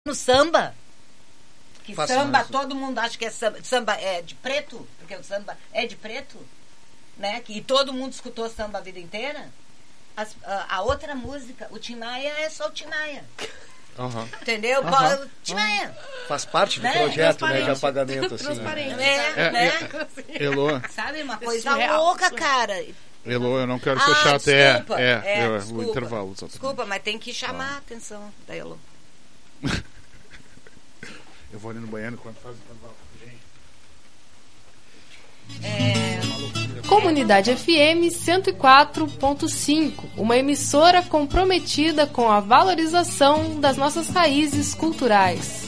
no samba. Que Faço samba, mais. todo mundo acha que é samba. Samba é de preto, porque o samba é de preto, né? E todo mundo escutou samba a vida inteira. A outra música, o Tim Maia é só o Tim Maia. Uhum. Entendeu? Tim Maia. Faz parte do Né? projeto, né, de apagamento. Assim, Transparente. Né? Elô, Sabe, uma coisa surreal. louca, cara. Elô, eu não quero ser chato. Desculpa. O Desculpa. intervalo. Exatamente. Desculpa, mas tem que chamar a atenção da Elô. Eu vou ali no banheiro enquanto faz o intervalo. Comunidade FM 104.5, uma emissora comprometida com a valorização das nossas raízes culturais.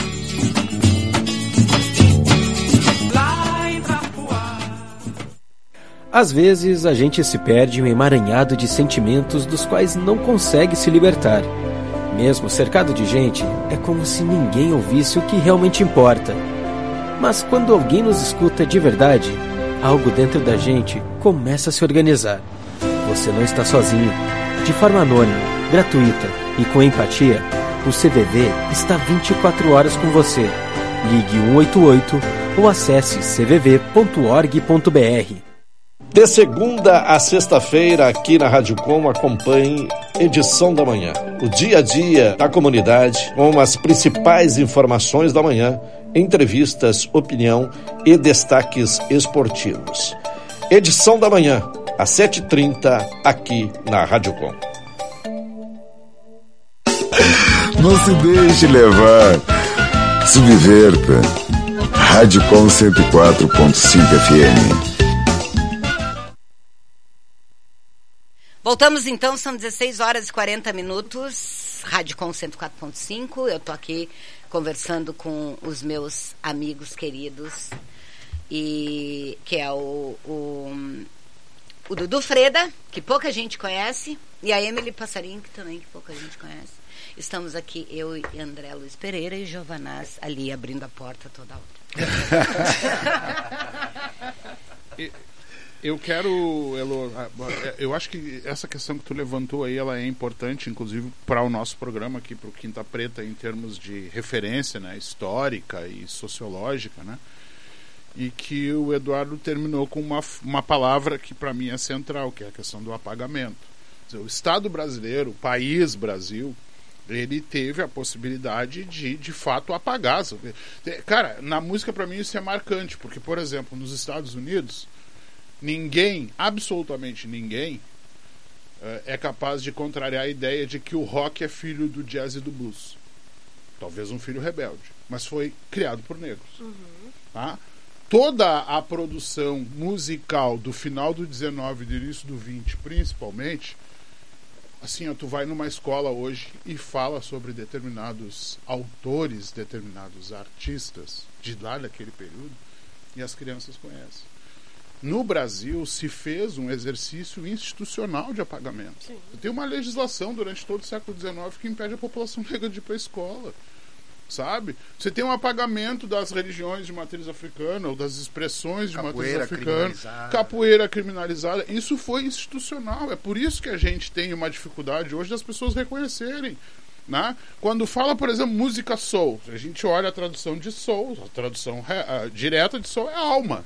Às vezes, a gente se perde em um emaranhado de sentimentos dos quais não consegue se libertar. Mesmo cercado de gente, é como se ninguém ouvisse o que realmente importa. Mas quando alguém nos escuta de verdade, algo dentro da gente começa a se organizar. Você não está sozinho. De forma anônima, gratuita e com empatia, o CVV está 24 horas com você. Ligue 188 ou acesse cvv.org.br. De segunda a sexta-feira, aqui na Rádio Com, acompanhe Edição da Manhã. O dia a dia da comunidade, com as principais informações da manhã, entrevistas, opinião e destaques esportivos. Edição da Manhã, às 7h30, aqui na Rádio Com. Não se deixe levar. Subverta. Rádio Com 104.5 FM. Voltamos então, são 16 horas e 40 minutos, Rádio Com 104.5, eu tô aqui conversando com os meus amigos queridos, e que é o Dudu Freda, que pouca gente conhece, e a Emily Passarinho, que também que pouca gente conhece. Estamos aqui, eu e André Luiz Pereira e Giovanaz ali abrindo a porta toda hora. Eu quero, Elô, eu acho que essa questão que tu levantou aí, ela é importante, inclusive para o nosso programa aqui, para o Quinta Preta, em termos de referência, né, histórica e sociológica, né, e que o Eduardo terminou com uma palavra que para mim é central, que é a questão do apagamento. Quer dizer, o Estado brasileiro, o país Brasil, ele teve a possibilidade de fato apagar. Cara, na música para mim isso é marcante, porque, por exemplo, nos Estados Unidos, ninguém, absolutamente ninguém, é capaz de contrariar a ideia de que o rock é filho do jazz e do blues. Talvez um filho rebelde, mas foi criado por negros. Tá? Toda a produção musical do final do 19 e do início do 20, principalmente, assim, tu vai numa escola hoje e fala sobre determinados autores, determinados artistas de lá daquele período, e as crianças conhecem. No Brasil se fez um exercício institucional de apagamento. Sim. Tem uma legislação durante todo o século XIX que impede a população negra de ir para a escola. Sabe? Você tem um apagamento das religiões de matriz africana ou das expressões de matriz africana. Capoeira criminalizada. Isso foi institucional. É por isso que a gente tem uma dificuldade hoje das pessoas reconhecerem. Né? Quando fala, por exemplo, música soul, a gente olha a tradução de soul, a tradução direta de soul é alma.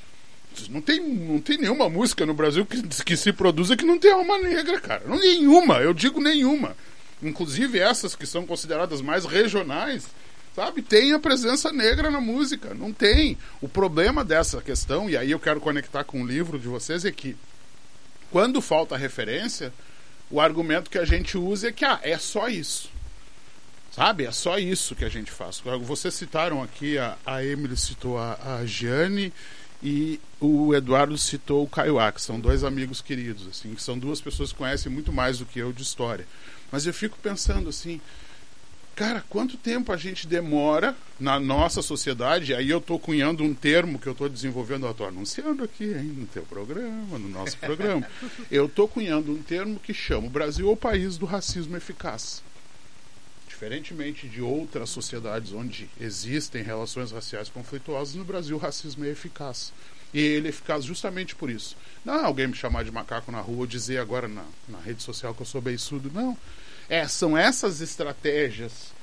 Não tem nenhuma música no Brasil que se produza que não tem alma negra, cara. Não, nenhuma, eu digo nenhuma. Inclusive essas que são consideradas mais regionais, sabe? Tem a presença negra na música. Não tem. O problema dessa questão, e aí eu quero conectar com o livro de vocês, é que quando falta referência, o argumento que a gente usa é que é só isso. Sabe? É só isso que a gente faz. Vocês citaram aqui, a Emily citou a Giane, e o Eduardo citou o Kaiowá, que são dois amigos queridos, assim, que são duas pessoas que conhecem muito mais do que eu de história. Mas eu fico pensando assim, cara, quanto tempo a gente demora na nossa sociedade? Aí eu estou cunhando um termo que eu estou desenvolvendo, eu estou anunciando aqui, hein, no teu programa, no nosso programa. Eu estou cunhando um termo que chama o Brasil o país do racismo eficaz. Diferentemente de outras sociedades onde existem relações raciais conflituosas, no Brasil o racismo é eficaz. E ele é eficaz justamente por isso. Não é alguém me chamar de macaco na rua ou dizer agora na rede social que eu sou beiçudo, não. São essas estratégias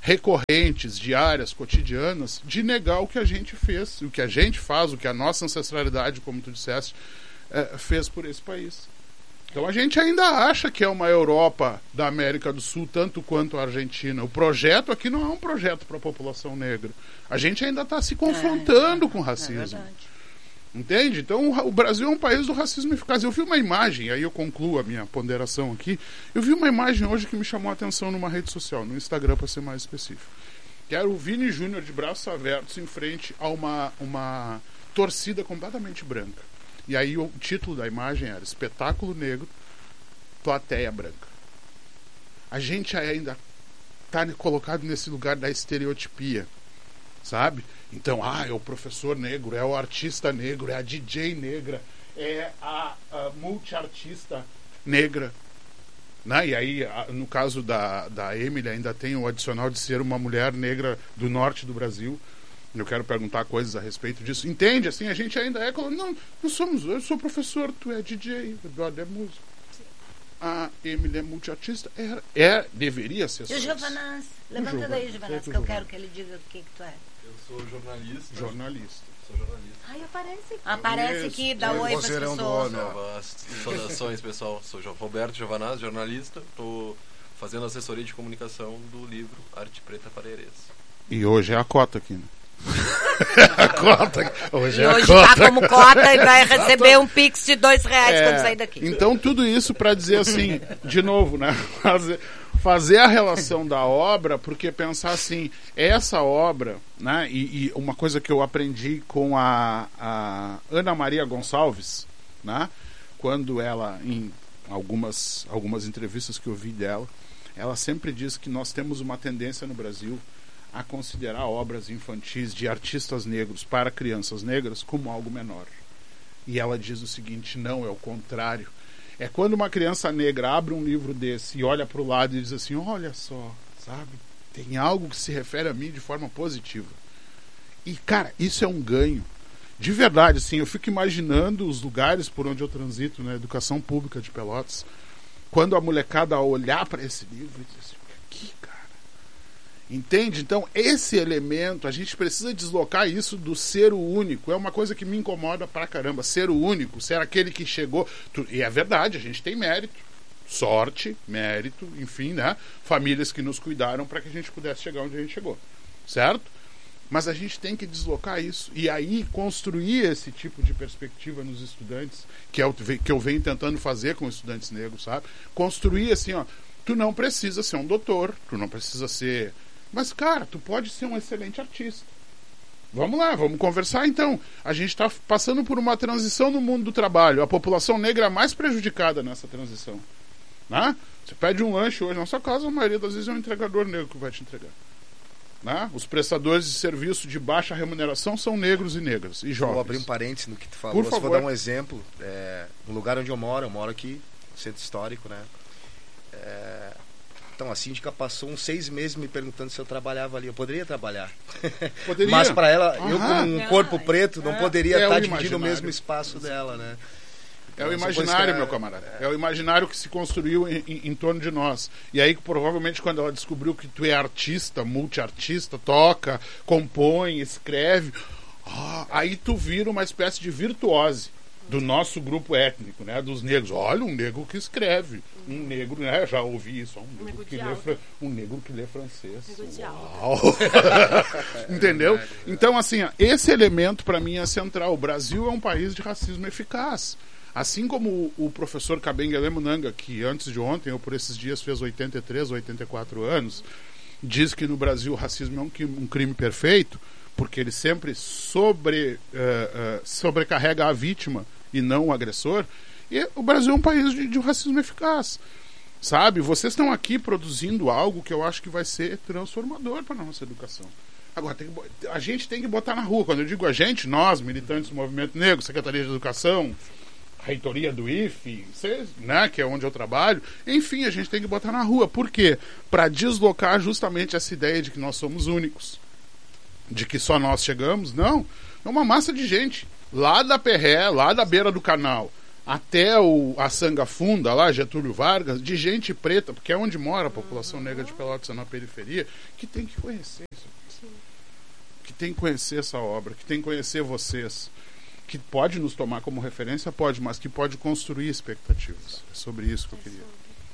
recorrentes, diárias, cotidianas, de negar o que a gente fez, o que a gente faz, o que a nossa ancestralidade, como tu disseste, fez por esse país. Então a gente ainda acha que é uma Europa da América do Sul, tanto quanto a Argentina. O projeto aqui não é um projeto para a população negra. A gente ainda está se confrontando com o racismo. Entende? Então o Brasil é um país do racismo eficaz. Eu vi uma imagem, aí eu concluo a minha ponderação aqui. Eu vi uma imagem hoje que me chamou a atenção numa rede social, no Instagram para ser mais específico. Que era o Vini Júnior de braços abertos em frente a uma torcida completamente branca. E aí o título da imagem era Espetáculo Negro, Plateia Branca. A gente ainda está colocado nesse lugar da estereotipia, sabe? Então, é o professor negro, é o artista negro, é a DJ negra, é a multiartista negra. Né? E aí, no caso da Emily, ainda tem o adicional de ser uma mulher negra do norte do Brasil. Eu quero perguntar coisas a respeito disso. Entende? Assim, a gente ainda é... Não somos... Eu sou professor, tu é DJ, o Eduardo é músico. A Emily é multiartista. Deveria ser só. E o Giovanaz? Levanta daí, Giovanaz, que eu quero que ele diga o que tu é. Eu sou jornalista. Sou jornalista. Ai, aparece aqui, dá oi para as pessoas. Saudações, pessoal. Sou Roberto Giovanaz, jornalista. Estou fazendo assessoria de comunicação do livro Arte Preta para Herês. E hoje é a cota aqui, né? A cota. Hoje tá como cota e vai receber um pix de R$2 quando sair daqui. Então tudo isso para dizer assim, de novo, né? Fazer a relação da obra, porque pensar assim, essa obra, né? E uma coisa que eu aprendi com a Ana Maria Gonçalves, né? Quando ela, em algumas entrevistas que eu vi dela, ela sempre diz que nós temos uma tendência no Brasil a considerar obras infantis de artistas negros para crianças negras como algo menor. E ela diz o seguinte: não, é o contrário. É quando uma criança negra abre um livro desse e olha para o lado e diz assim, olha só, sabe, tem algo que se refere a mim de forma positiva. E, cara, isso é um ganho. De verdade, assim, eu fico imaginando os lugares por onde eu transito na educação pública de Pelotas, quando a molecada olhar para esse livro e dizer assim, que cara. Entende? Então, esse elemento, a gente precisa deslocar isso do ser o único. É uma coisa que me incomoda pra caramba. Ser o único, ser aquele que chegou. E é verdade, a gente tem mérito. Sorte, mérito, enfim, né? Famílias que nos cuidaram para que a gente pudesse chegar onde a gente chegou. Certo? Mas a gente tem que deslocar isso. E aí, construir esse tipo de perspectiva nos estudantes, que é o que eu venho tentando fazer com estudantes negros, sabe? Construir assim, ó. Tu não precisa ser um doutor, tu não precisa ser... Mas, cara, tu pode ser um excelente artista. Vamos lá, vamos conversar então. A gente está passando por uma transição no mundo do trabalho. A população negra é mais prejudicada nessa transição. Né? Você pede um lanche hoje na sua casa, a maioria das vezes é um entregador negro que vai te entregar. Né? Os prestadores de serviço de baixa remuneração são negros e negras, e jovens. Vou abrir um parênteses no que tu falou. Por favor. Vou dar um exemplo. No lugar onde eu moro aqui, no centro histórico, né? Então a síndica passou uns 6 meses me perguntando se eu trabalhava ali. Eu poderia trabalhar. Poderia. Mas para ela, eu com um corpo preto, não poderia estar dividindo o mesmo espaço dela, né? É o imaginário, meu camarada. É o imaginário que se construiu em torno de nós. E aí, provavelmente, quando ela descobriu que tu é artista, multiartista, toca, compõe, escreve, aí tu vira uma espécie de virtuose do nosso grupo étnico, né? Dos negros. Olha, um negro que escreve. Um negro, né? Já ouvi isso. Um negro que lê francês. Uau! Entendeu? Então, assim, esse elemento para mim é central. O Brasil é um país de racismo eficaz. Assim como o professor Kabengele Munanga, que antes de ontem, ou por esses dias, fez 83, 84 diz que no Brasil o racismo é um crime perfeito, porque ele sempre sobrecarrega a vítima e não o agressor. E o Brasil é um país de racismo eficaz. Sabe? Vocês estão aqui produzindo algo que eu acho que vai ser transformador para a nossa educação. Agora, a gente tem que botar na rua. Quando eu digo a gente, nós, militantes do Movimento Negro, Secretaria de Educação, reitoria do IFE, né, que é onde eu trabalho, enfim, a gente tem que botar na rua. Por quê? Para deslocar justamente essa ideia de que nós somos únicos, de que só nós chegamos. Não, é uma massa de gente lá da Perré, lá da beira do canal, até a Sanga Funda, lá, Getúlio Vargas, de gente preta, porque é onde mora a população negra de Pelotas, na periferia, que tem que conhecer isso. Sim. Que tem que conhecer essa obra, que tem que conhecer vocês. Que pode nos tomar como referência, pode, mas que pode construir expectativas. É sobre isso que eu queria.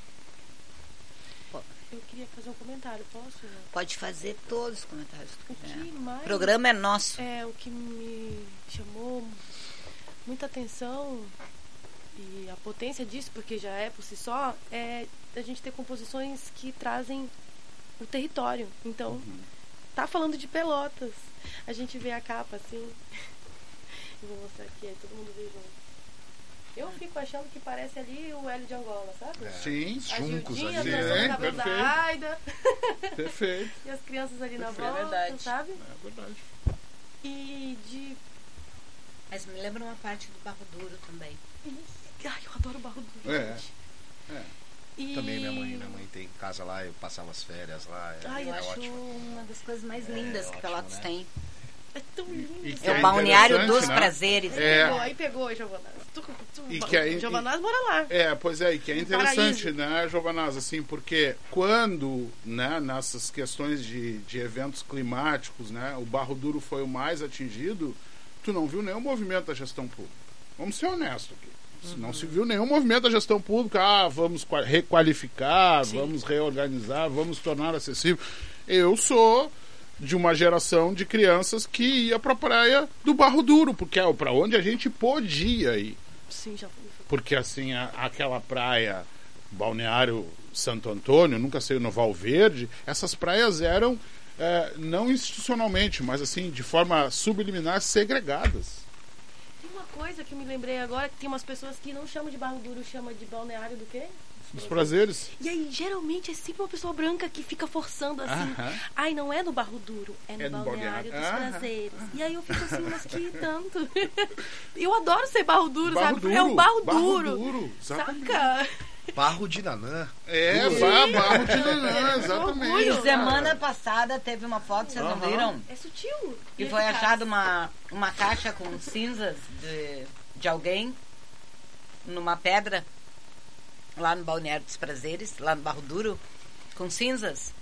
Eu queria fazer um comentário, posso? Pode fazer todos os comentários que quiser. O programa é nosso. O que me chamou muita atenção e a potência disso, porque já é por si só, é a gente ter composições que trazem o território. Então, tá falando de Pelotas. A gente vê a capa assim. Eu vou mostrar aqui, aí todo mundo vê junto. Eu fico achando que parece ali o Hélio de Angola, sabe? Sim, juncos ali. Dançando o cabelo da Aida. Perfeito. E as crianças ali na volta, verdade. sabe? É verdade. E de... Mas me lembra uma parte do Barro Duro também. Ai, eu adoro Barro Duro, gente. E... Também minha mãe tem casa lá, eu passava as férias lá. Eu acho uma das coisas mais lindas que Pelotas tem. É tão lindo. É o balneário dos prazeres. Aí pegou, Giovanaz. Giovanaz mora lá. Pois é, e que é interessante, né, Giovanaz, assim, porque quando, né, nessas questões de eventos climáticos, né, o Barro Duro foi o mais atingido, tu não viu nenhum movimento da gestão pública. Vamos ser honestos aqui. Não se viu nenhum movimento da gestão pública, vamos requalificar, vamos reorganizar, vamos tornar acessível. Eu sou de uma geração de crianças que ia pra praia do Barro Duro, porque é pra onde a gente podia ir. Sim, já fui. Porque assim, aquela praia, Balneário Santo Antônio, nunca saiu no Valverde, essas praias eram não institucionalmente, mas assim, de forma subliminar, segregadas. Tem uma coisa que eu me lembrei agora, que tem umas pessoas que não chamam de Barro Duro, chamam de Balneário do quê? Dos prazeres. E aí, geralmente, é sempre uma pessoa branca que fica forçando assim. Ai, não é no Barro Duro, é no Balneário dos Prazeres. E aí eu fico assim, mas que tanto? Eu adoro ser Barro Duro, sabe? Duro, é um Barro Duro. Barro Duro, saca? Barro de Nanã. Barro de Nanã, exatamente. E semana passada teve uma foto, vocês não viram? É sutil. E foi achada uma caixa com cinzas de alguém numa pedra lá no Balneário dos Prazeres, lá no Barro Duro, com cinzas.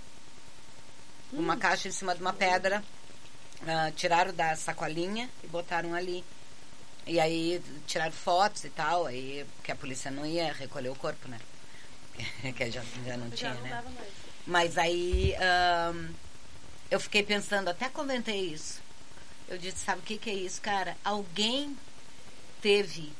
Uma caixa em cima de uma pedra. Tiraram da sacolinha e botaram ali. E aí tiraram fotos e tal, aí que a polícia não ia recolher o corpo, né? Que já não tinha, né? Mas aí eu fiquei pensando, até comentei isso. Eu disse, sabe o que é isso, cara? Alguém teve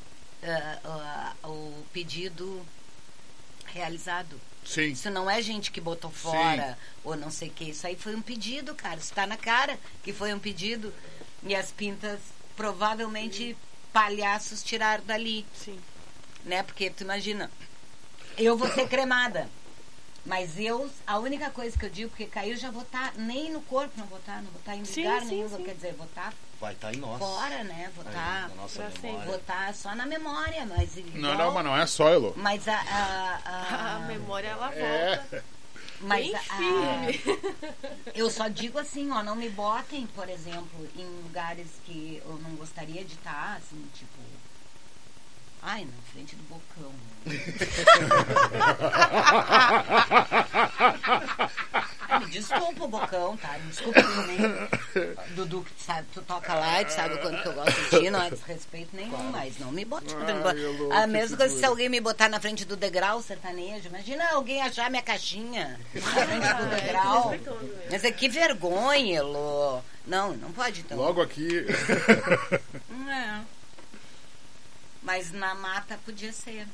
o pedido realizado. Sim. Isso não é gente que botou fora ou não sei o que. Isso aí foi um pedido, cara. Isso tá na cara que foi um pedido. E as pintas, provavelmente, palhaços tiraram dali. Sim. Né? Porque tu imagina, eu vou ser cremada. Mas a única coisa que eu digo, porque caiu, já vou estar, nem no corpo não vou estar em lugar nenhum, quer dizer, vou estar vai estar em nós. Fora, né? Vou estar na nossa memória. Vou estar só na memória, mas igual, não, mas não é só, Elô. Mas a memória, ela volta. Mas eu só digo assim, ó, não me botem, por exemplo, em lugares que eu não gostaria de estar, assim, tipo, na frente do Bocão. Me desculpa o Bocão, tá? Me desculpa também. Dudu, que sabe, tu toca lá e tu sabe o quanto que eu gosto de ti, não é desrespeito nenhum, mas não me bote. A mesma coisa se alguém me botar na frente do degrau sertanejo. Imagina alguém achar minha caixinha na frente do degrau. Mas que vergonha, Elô. Não pode então. Logo aqui. Mas na mata podia ser.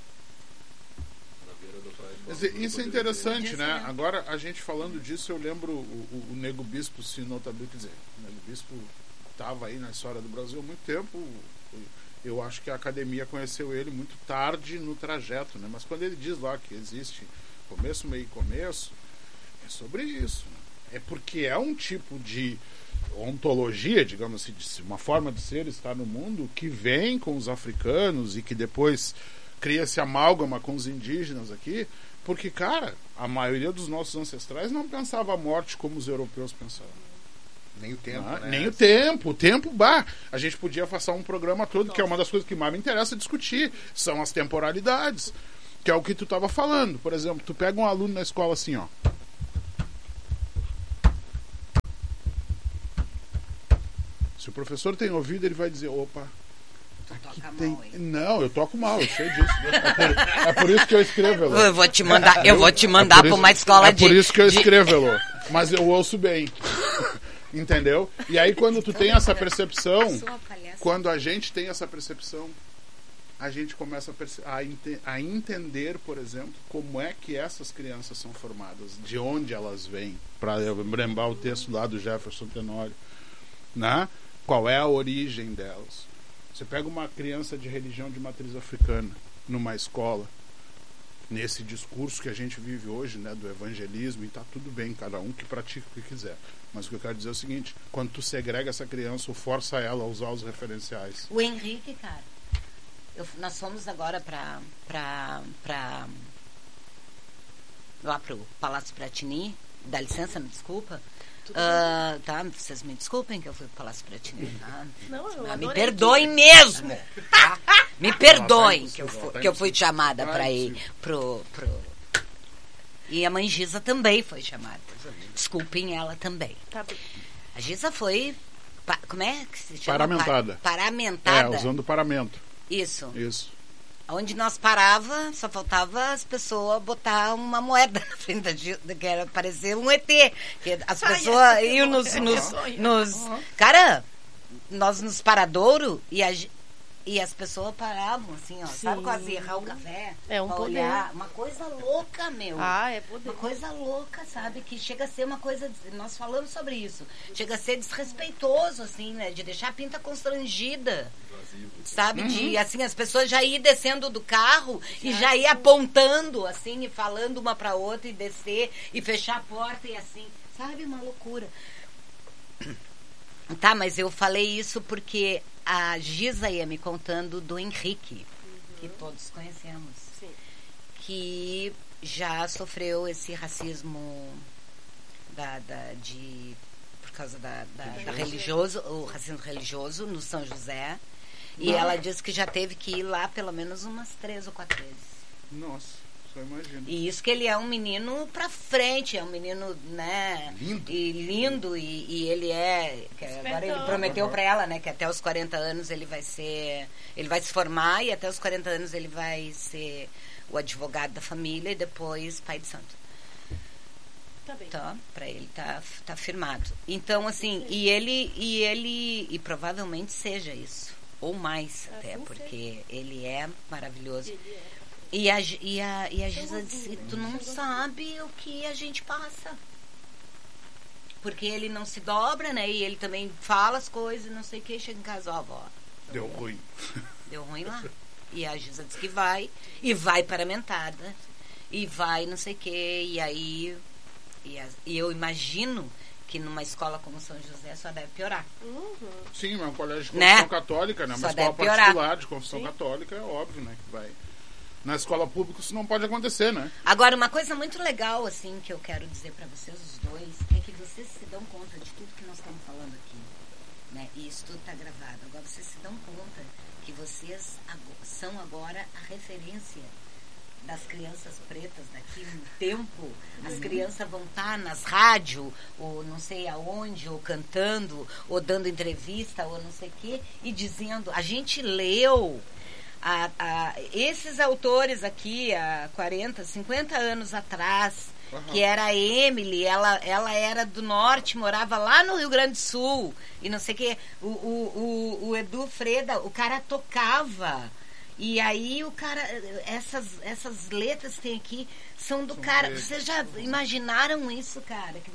Isso é interessante, né? Agora, a gente falando disso, eu lembro o Nego Bispo se notabilizou, quer dizer, o Nego Bispo estava aí na história do Brasil há muito tempo. Eu acho que a academia conheceu ele muito tarde no trajeto, né? Mas quando ele diz lá que existe começo, meio e começo, é sobre isso, né? É porque é um tipo de ontologia, digamos assim, uma forma de ser, estar no mundo, que vem com os africanos e que depois cria-se amálgama com os indígenas aqui, porque, cara, a maioria dos nossos ancestrais não pensava a morte como os europeus pensavam. Nem o tempo, né? Nem o tempo, a gente podia passar um programa todo, que é uma das coisas que mais me interessa discutir, são as temporalidades, que é o que tu estava falando. Por exemplo, tu pega um aluno na escola assim, ó. Se o professor tem ouvido, ele vai dizer, opa, aqui tem... Não, eu toco mal, eu sei disso. É por isso que eu escrevo, Elô. Eu vou te mandar para uma escola de... É por isso que eu escrevo, Elô. Mas eu ouço bem. Entendeu? E aí quando tu tem essa percepção, quando a gente tem essa percepção, a gente começa a entender, por exemplo, como é que essas crianças são formadas, de onde elas vêm, para lembrar o texto lá do Jefferson Tenório, né? Qual é a origem delas. Você pega uma criança de religião de matriz africana numa escola, nesse discurso que a gente vive hoje, né, do evangelismo, e tá tudo bem, cada um que pratica o que quiser. Mas o que eu quero dizer é o seguinte, quando tu segrega essa criança ou força ela a usar os referenciais. O Henrique, cara, nós fomos agora lá pro Palácio Piratini, dá licença, me desculpa. Tá, vocês me desculpem que eu fui pro Palácio Piratini. Tá? Não, me perdoem mesmo. Tá? Me perdoem que eu fui chamada para ir pro... E a mãe Giza também foi chamada. Desculpem ela também. Tá bem. A Giza foi... Como é que se chama? Paramentada. Paramentada. Usando paramento. Isso. Onde nós parava, só faltava as pessoas botar uma moeda na frente da Giza, que era parecer um ET. Que as pessoas iam nos... Cara, nós nos Paradouro e as pessoas paravam assim, ó. Sim. Sabe, quase errar o café? É um poder. Olhar. Uma coisa louca, meu. É poder. Uma coisa louca, sabe? Que chega a ser uma coisa... Nós falamos sobre isso. Chega a ser desrespeitoso, assim, né? De deixar a pinta constrangida. Sabe? De, assim, as pessoas já ir descendo do carro e já ir apontando, assim, e falando uma pra outra e descer e fechar a porta e assim. Sabe? Uma loucura. Tá, mas eu falei isso porque a Giza ia me contando do Henrique, que todos conhecemos. Sim. Que já sofreu esse racismo por causa da religioso, o racismo religioso no São José. E ela disse que já teve que ir lá pelo menos umas 3 ou 4 vezes. Nossa, só imagino. E isso que ele é um menino pra frente, é um menino, né? Lindo. E ele agora ele prometeu pra ela, né? Que até os 40 anos ele vai se formar e até os 40 anos ele vai ser o advogado da família e depois pai de santo. Tá bem. Tá, pra ele tá firmado. Então, assim, e provavelmente seja isso. Ou mais, até, porque ele é maravilhoso. E a Giza disse, tu não sabe o que a gente passa. Porque ele não se dobra, né? E ele também fala as coisas, não sei o que, chega em casa, ó, avó. Deu ruim. Deu ruim lá. E a Giza disse que vai, e vai paramentada, e vai não sei o que, e aí... E eu imagino que numa escola como São José só deve piorar. Sim, mas é um colégio de confissão católica, né? Uma escola particular de confissão católica, é óbvio, né? Que vai... Na escola pública isso não pode acontecer, né? Agora, uma coisa muito legal, assim, que eu quero dizer para vocês, os dois, é que vocês se dão conta de tudo que nós estamos falando aqui, né? E isso tudo está gravado. Agora, vocês se dão conta que vocês são agora a referência das crianças pretas daqui no tempo. As crianças vão estar nas rádios, ou não sei aonde, ou cantando, ou dando entrevista, ou não sei o quê, e dizendo, a gente leu esses autores aqui há 40, 50 anos atrás, que era a Emily, ela era do norte, morava lá no Rio Grande do Sul, e não sei o quê. O Edu Freda, o cara tocava. E aí o cara, essas letras que tem aqui são do cara. Vocês já imaginaram isso, cara? Que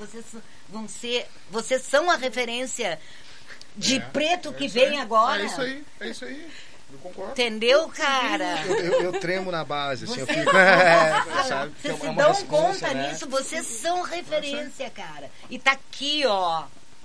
vocês são a referência de preto que vem agora? É isso aí. Eu concordo. Entendeu, cara? Eu tremo na base, assim, eu fico... sabe? Vocês se dão conta nisso? Vocês são referência, cara. E tá aqui, ó.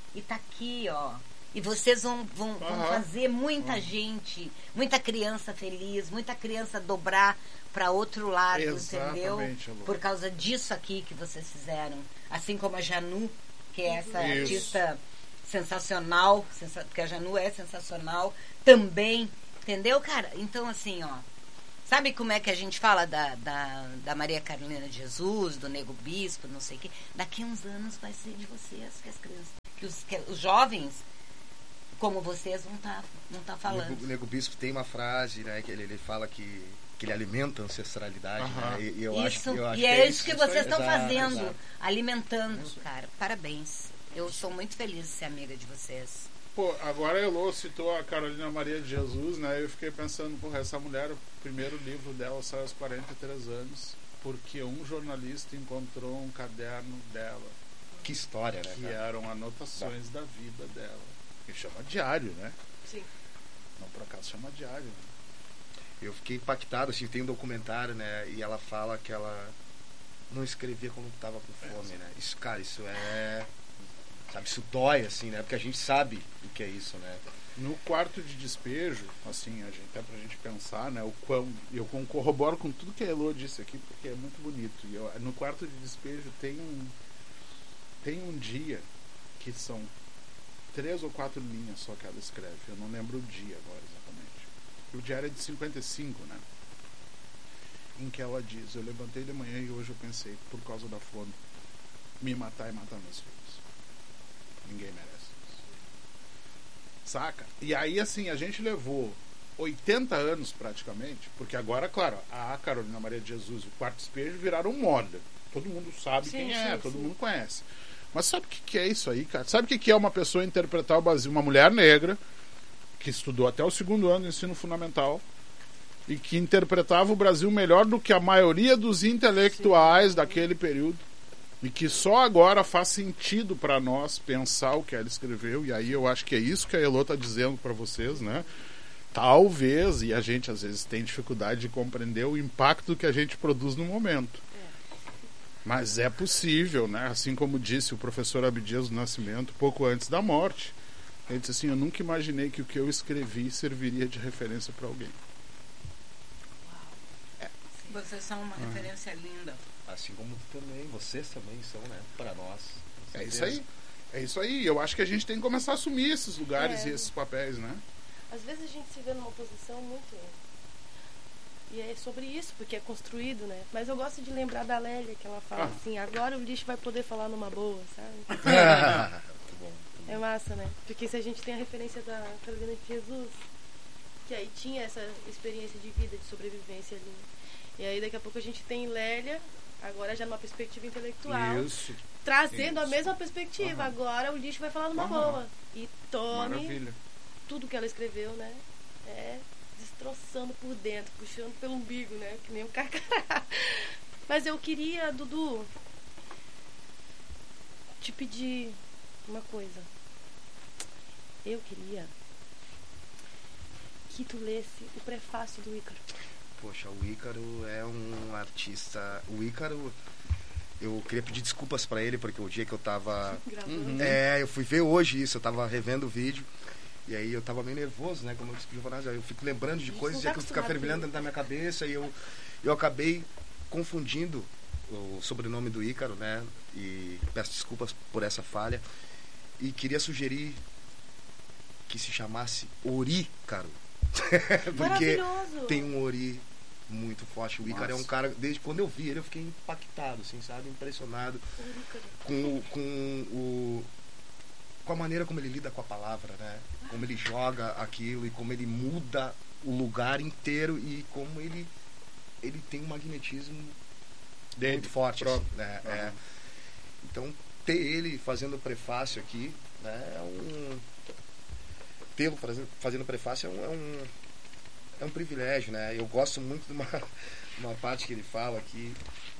E vocês vão fazer muita gente, muita criança feliz, muita criança dobrar para outro lado, entendeu? Alô. Por causa disso aqui que vocês fizeram. Assim como a Janu, que é essa artista sensacional, porque a Janu é sensacional também, entendeu, cara? Então, assim, ó, sabe como é que a gente fala da Maria Carolina de Jesus, do Nego Bispo, não sei o quê? Daqui a uns anos vai ser de vocês, que as crianças, que os jovens, como vocês, vão tá falando. O Nego Bispo tem uma frase, né, que ele fala que ele alimenta a ancestralidade, né? E eu acho que é isso que vocês estão fazendo, alimentando, cara. Parabéns. Eu sou muito feliz de ser amiga de vocês. Pô, agora a Elô citou a Carolina Maria de Jesus, né? Eu fiquei pensando, porra, essa mulher, o primeiro livro dela saiu aos 43 anos, porque um jornalista encontrou um caderno dela. Que história, né? Que eram anotações da vida dela. Que chama diário, né? Sim. Não por acaso chama diário, né? Eu fiquei impactado, assim, tem um documentário, né? E ela fala que ela não escrevia quando estava com fome, né? Isso, cara, isso é... Sabe, isso dói, assim, né? Porque a gente sabe o que é isso, né? No quarto de despejo, assim, até pra gente pensar, né? O quão... Eu corroboro com tudo que a Elô disse aqui, porque é muito bonito. E no quarto de despejo tem um dia que são 3 ou 4 linhas só que ela escreve. Eu não lembro o dia agora exatamente. O diário é de 55, né? Em que ela diz: eu levantei de manhã e hoje eu pensei, por causa da fome, me matar e matar meus filhos. Ninguém merece isso. Saca? E aí, assim, a gente levou 80 anos praticamente, porque agora, claro, a Carolina Maria de Jesus e o Quarto Despejo viraram moda. Todo mundo sabe quem é, todo mundo conhece. Mas sabe o que é isso aí, cara? Sabe o que é uma pessoa interpretar o Brasil, uma mulher negra que estudou até o 2º ano do ensino fundamental e que interpretava o Brasil melhor do que a maioria dos intelectuais daquele período, e que só agora faz sentido para nós pensar o que ela escreveu. E aí eu acho que é isso que a Elô está dizendo para vocês, né? Talvez, e a gente às vezes tem dificuldade de compreender o impacto que a gente produz no momento. Mas é possível, né? Assim como disse o professor Abdias do Nascimento pouco antes da morte. Ele disse assim: eu nunca imaginei que o que eu escrevi serviria de referência para alguém. Vocês são uma referência linda. Assim como também, vocês também são, né? Para nós. É isso aí. É isso aí. Eu acho que a gente tem que começar a assumir esses lugares e esses papéis, né? Às vezes a gente se vê numa posição muito... E é sobre isso, porque é construído, né? Mas eu gosto de lembrar da Lélia, que ela fala assim: agora o lixo vai poder falar numa boa, sabe? É massa, né? Porque se a gente tem a referência da Carolina de Jesus, que aí tinha essa experiência de vida, de sobrevivência ali. E aí daqui a pouco a gente tem Lélia, agora já numa perspectiva intelectual. Isso. Trazendo a mesma perspectiva. Agora o lixo vai falar numa boa. E tome tudo que ela escreveu, né? Destroçando por dentro, puxando pelo umbigo, né? Que nem um carcará. Mas eu queria, Dudu, te pedir uma coisa. Eu queria que tu lesse o prefácio do Ícaro. Poxa, o Ícaro é um artista... O Ícaro... Eu queria pedir desculpas pra ele, porque o dia que eu tava... eu fui ver hoje isso, eu tava revendo o vídeo. E aí eu tava meio nervoso, né? Como eu disse pro Giovanazzi, eu fico lembrando de coisas que fica fervilhando dentro da minha cabeça. E eu acabei confundindo o sobrenome do Ícaro, né? E peço desculpas por essa falha. E queria sugerir que se chamasse Orícaro. Porque tem um Ori muito forte. O Ícaro é um cara, desde quando eu vi ele, eu fiquei impactado, assim, sabe? Impressionado com a maneira como ele lida com a palavra, né? Como ele joga aquilo e como ele muda o lugar inteiro e como ele tem um magnetismo muito forte, assim, né? Então, ter ele fazendo o prefácio aqui, né? Tê-lo fazendo prefácio é um privilégio, né? Eu gosto muito de uma parte que ele fala aqui.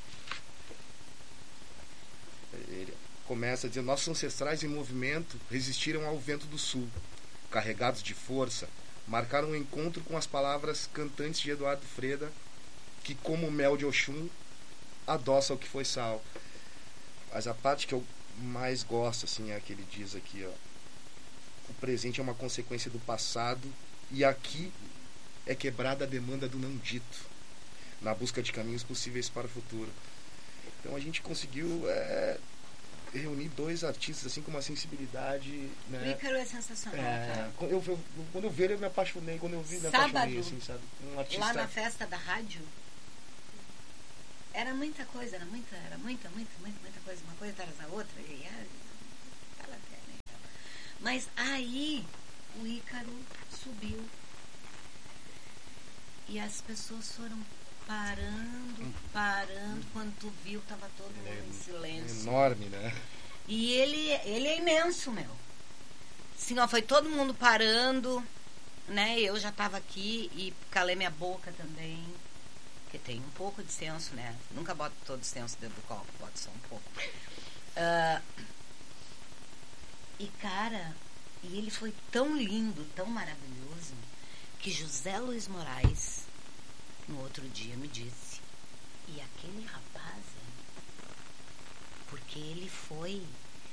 Ele começa dizendo: nossos ancestrais em movimento resistiram ao vento do sul, carregados de força, marcaram um encontro com as palavras cantantes de Eduardo Freda, que como o mel de Oxum adoça o que foi sal. Mas a parte que eu mais gosto, assim, é a que ele diz aqui, ó: o presente é uma consequência do passado e aqui é quebrada a demanda do não dito, na busca de caminhos possíveis para o futuro. Então a gente conseguiu reunir dois artistas assim com uma sensibilidade, né? O Ícaro é sensacional, cara. Quando eu vi ele, eu me apaixonei. Quando eu vi, me Sábado, apaixonei, assim, sabe? Um artista... lá na festa da rádio, era muita coisa, era muita coisa, uma coisa atrás da outra, e mas aí o Ícaro subiu e as pessoas foram parando, quando tu viu, tava todo mundo em silêncio. É enorme, né? E ele é imenso, meu. Assim, ó, foi todo mundo parando, né? Eu já tava aqui e calei minha boca também, porque tem um pouco de senso, né? Nunca boto todo o senso dentro do copo, boto só um pouco. E, cara, e ele foi tão lindo, tão maravilhoso, que José Luiz Moraes, no outro dia, me disse, e aquele rapaz, porque ele foi,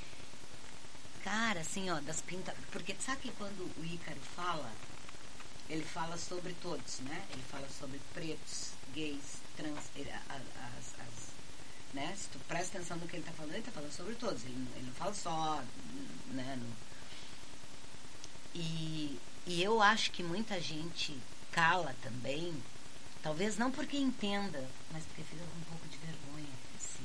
cara, assim, ó, das pintas, porque sabe que quando o Ícaro fala, ele fala sobre todos, né? Ele fala sobre pretos, gays, trans, né? Se tu presta atenção no que ele está falando, ele está falando sobre todos. Ele não fala só, né? E eu acho que muita gente cala também, talvez não porque entenda, mas porque fica com um pouco de vergonha, assim.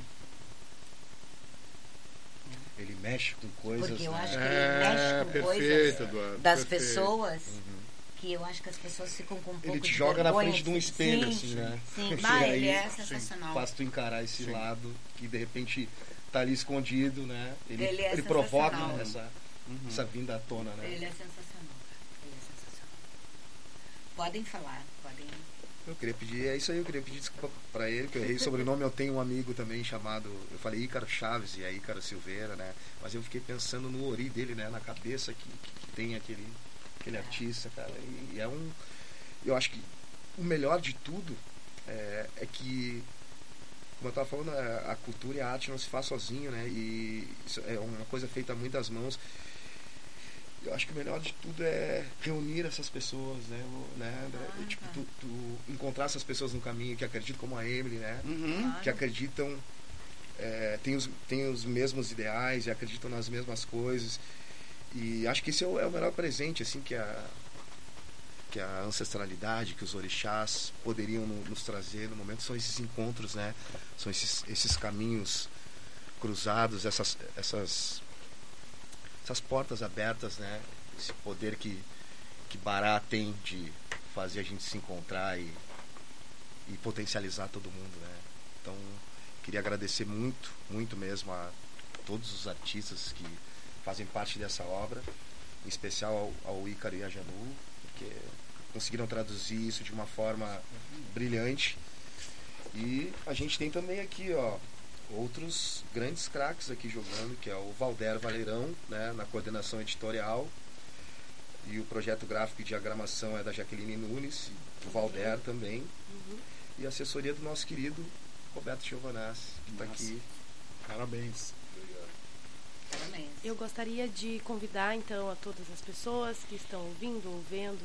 Ele mexe com coisas, porque eu né? acho que ele mexe com coisas Eduardo, das pessoas, que eu acho que as pessoas ficam com um pouco de vergonha. Ele te joga na frente de um espelho, sim, assim, né? Sim, aí, ele é sensacional. Faz tu encarar esse lado que de repente tá ali escondido, né? Ele é provoca essa vinda à tona, né? Ele é sensacional. Ele é sensacional. Podem falar, podem. Eu queria pedir desculpa pra ele, que eu errei o sobrenome. Eu tenho um amigo também chamado, eu falei Ícaro Chaves e é Ícaro Silveira, né? Mas eu fiquei pensando no ori dele, né? Na cabeça que tem aquele artista, cara. E eu acho que o melhor de tudo é que, como eu tava falando, a cultura e a arte não se faz sozinho, né? E isso é uma coisa feita a muitas mãos. Eu acho que o melhor de tudo é reunir essas pessoas, né? Tipo, tu encontrar essas pessoas no caminho que acreditam, como a Emily, né? Que acreditam, tem os mesmos ideais e acreditam nas mesmas coisas. E acho que esse é o melhor presente, assim, que a ancestralidade, que os orixás poderiam nos trazer no momento, são esses encontros, né? São esses caminhos cruzados, essas portas abertas, né? Esse poder que Bará tem de fazer a gente se encontrar e potencializar todo mundo, né? Então, queria agradecer muito, muito mesmo a todos os artistas que fazem parte dessa obra, em especial ao Ícaro e a Janu, porque conseguiram traduzir isso de uma forma brilhante. E a gente tem também aqui, ó, outros grandes craques aqui jogando, que é o Valder Valeirão, né, na coordenação editorial, e o projeto gráfico e diagramação é da Jaqueline Nunes, e do Valder também, e a assessoria do nosso querido Roberto Giovanazzi, que está aqui. Parabéns. Parabéns. Eu gostaria de convidar então a todas as pessoas que estão ouvindo ou vendo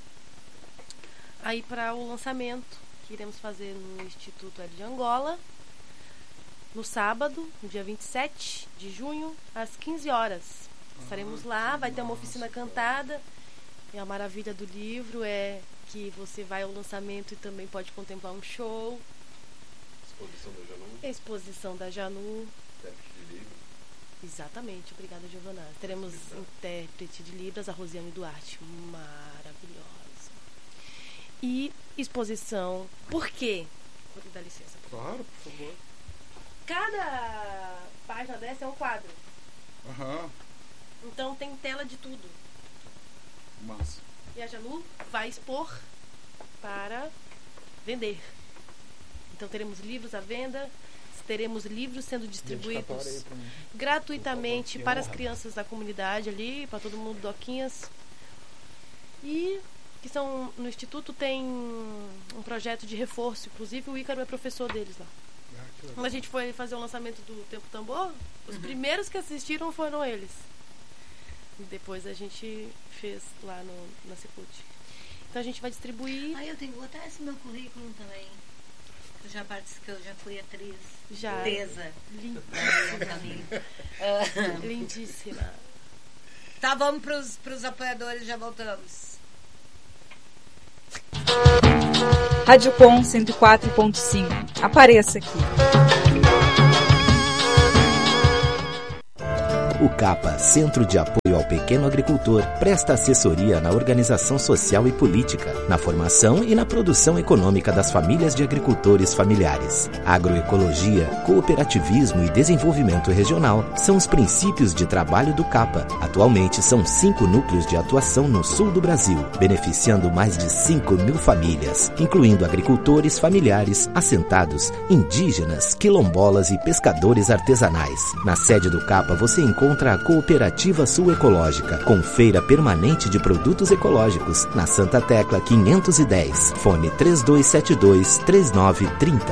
aí para o lançamento que iremos fazer no Instituto L de Angola, no sábado, no dia 27 de junho, às 15 horas. Estaremos lá, vai ter uma oficina cantada. E a maravilha do livro é que você vai ao lançamento e também pode contemplar um show. Exposição da Janu. Exposição da Janu. Intérprete de Libras. Exatamente, obrigada, Giovanna. Teremos intérprete de Libras, a Rosiane Duarte, maravilhosa. E exposição. Por quê? Vou te dar licença. Claro, por favor. Cada página dessa é um quadro. Aham. Então tem tela de tudo. Massa. E a Janu vai expor para vender. Então teremos livros à venda, teremos livros sendo distribuídos gratuitamente para as crianças da comunidade ali, para todo mundo, doquinhas. E que são no Instituto tem um projeto de reforço, inclusive o Ícaro é professor deles lá. Quando a gente foi fazer o lançamento do Tempo Tambor, os primeiros que assistiram foram eles. E depois a gente fez lá na Secult. Então a gente vai distribuir. Eu tenho que botar esse meu currículo também. Eu já fui atriz. Já. Beleza. Lindíssima. Tá, vamos pros apoiadores, já voltamos. Rádio Com 104.5. Apareça aqui. O CAPA, Centro de Apoio ao Pequeno Agricultor, presta assessoria na organização social e política, na formação e na produção econômica das famílias de agricultores familiares. Agroecologia, cooperativismo e desenvolvimento regional são os princípios de trabalho do CAPA. Atualmente são 5 núcleos de atuação no sul do Brasil, beneficiando mais de 5.000 famílias, incluindo agricultores familiares, assentados, indígenas, quilombolas e pescadores artesanais. Na sede do CAPA você encontra a Cooperativa Sul Ecológica, com feira permanente de produtos ecológicos, na Santa Tecla 510, fone 3272-3930.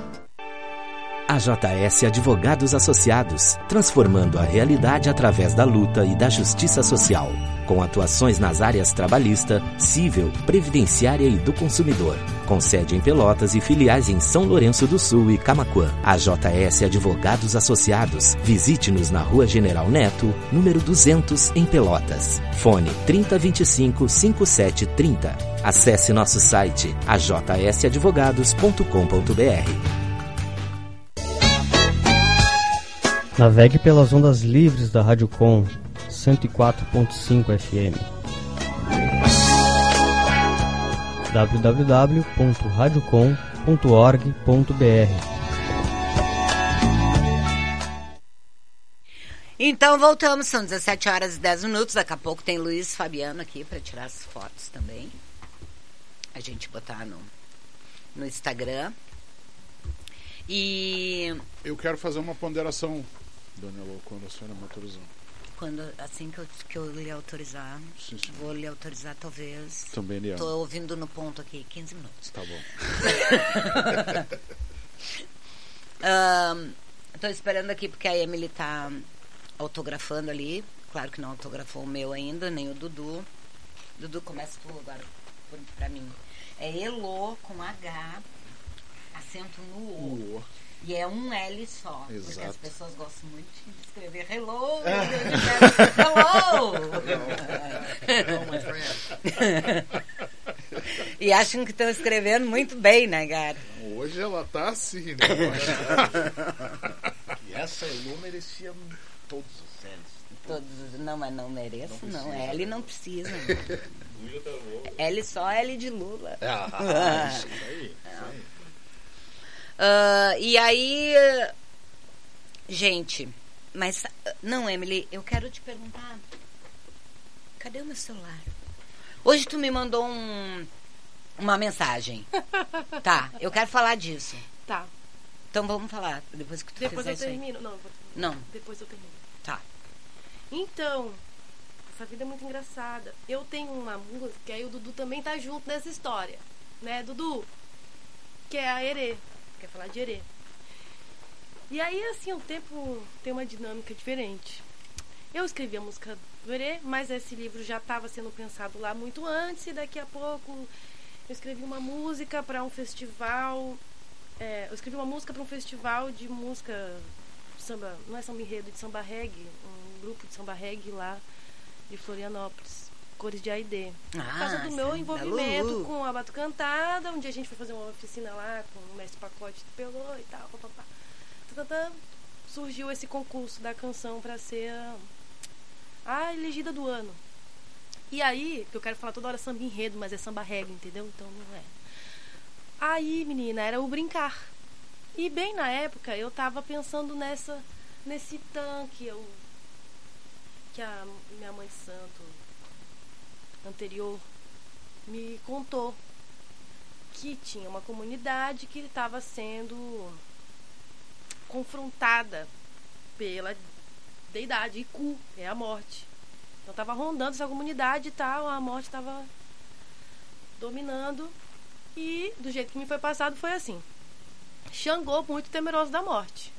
AJS Advogados Associados, transformando a realidade através da luta e da justiça social, com atuações nas áreas trabalhista, civil, previdenciária e do consumidor, com sede em Pelotas e filiais em São Lourenço do Sul e Camaquã. AJS Advogados Associados, visite-nos na Rua General Neto, número 200, em Pelotas. Fone 3025-5730. Acesse nosso site ajsadvogados.com.br. Navegue pelas ondas livres da Rádio Com 104.5 FM. www.radiocom.org.br. Então voltamos, são 17h10. Daqui a pouco tem Luiz Fabiano aqui para tirar as fotos também. A gente botar no Instagram. E eu quero fazer uma ponderação, Dona Elô, quando a senhora me autorizar. Assim que eu lhe autorizar, sim. Vou lhe autorizar talvez. Também lhe amo. Estou ouvindo no ponto aqui, 15 minutos. Tá bom. Estou esperando aqui porque a Emily está autografando ali. Claro que não autografou o meu ainda, nem o Dudu. Dudu, começa tu agora para mim. É Elô com H, acento no O. E é um L só. Exato. Porque as pessoas gostam muito de escrever hello. Hello, my friend. E acham que estão escrevendo muito bem, né, cara? Hoje ela tá assim, né? E essa Elô merecia todos os L's. Não, mas não mereço, não. L não precisa. L só, L de Lula. Isso aí. E aí, gente, mas não, Emily, eu quero te perguntar, cadê o meu celular? Hoje tu me mandou uma mensagem. Tá, eu quero falar disso. Tá. Então vamos falar depois que tu depois fizer eu isso aí. termino. Não. Depois eu termino. Tá. Então, essa vida é muito engraçada. Eu tenho uma música, que aí o Dudu também tá junto nessa história, né, Dudu? Que é a Erê. Quer falar de Erê. E aí, assim, o tempo tem uma dinâmica diferente. Eu escrevi a música do Erê, mas esse livro já estava sendo pensado lá muito antes, e daqui a pouco eu escrevi uma música para um festival. Eu escrevi uma música para um festival de música samba, não é samba enredo, de samba reggae, um grupo de samba reggae lá de Florianópolis. Cores de AID. Por causa do meu envolvimento com a Batucantada. Um dia a gente foi fazer uma oficina lá com o mestre Pacote do Pelô e tal. Surgiu esse concurso da canção para ser a elegida do ano. E aí, que eu quero falar toda hora samba enredo, mas é samba reggae, entendeu? Então não é. Aí, menina, era o brincar. E bem na época eu tava pensando nesse tanque que a minha mãe de santo anterior me contou que tinha uma comunidade que estava sendo confrontada pela deidade, Iku, é a morte. Então estava rondando essa comunidade e tal, a morte estava dominando, e do jeito que me foi passado foi assim: Xangô, muito temeroso da morte,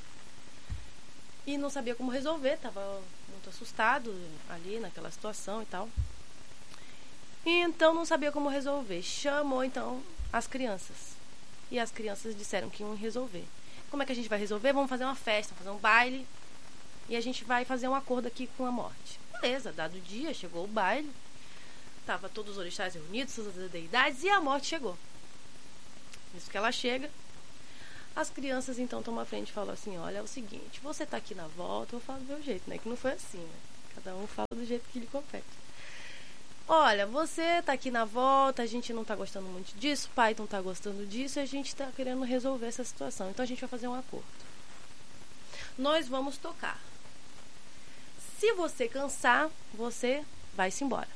e não sabia como resolver, estava muito assustado ali naquela situação e tal. E então não sabia como resolver. Chamou então as crianças. E as crianças disseram que iam resolver. Como é que a gente vai resolver? Vamos fazer uma festa, fazer um baile. E a gente vai fazer um acordo aqui com a morte. Beleza, dado o dia, chegou o baile. Tava todos os orixás reunidos, todas as deidades, e a morte chegou. Isso que ela chega. As crianças então tomam a frente e falam assim, olha, é o seguinte, você tá aqui na volta, eu falo do meu jeito, né? Que não foi assim, né? Cada um fala do jeito que lhe compete. Olha, você tá aqui na volta, a gente não tá gostando muito disso, o pai não tá gostando disso, e a gente tá querendo resolver essa situação. Então a gente vai fazer um acordo. Nós vamos tocar. Se você cansar, você vai-se embora.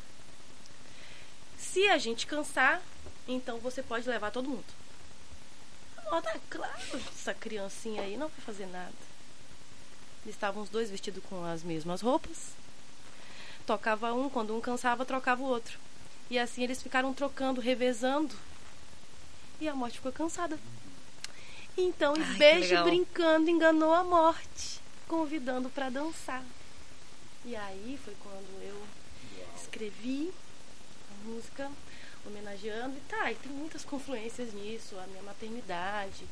Se a gente cansar, então você pode levar todo mundo. Oh, tá claro, essa criancinha aí não vai fazer nada. Eles estavam os dois vestidos com as mesmas roupas. Tocava um, quando um cansava, trocava o outro. E assim eles ficaram trocando, revezando. E a morte ficou cansada. Então, em vez de brincando, enganou a morte, convidando para dançar. E aí foi quando eu escrevi a música homenageando. E tem muitas confluências nisso. A minha maternidade.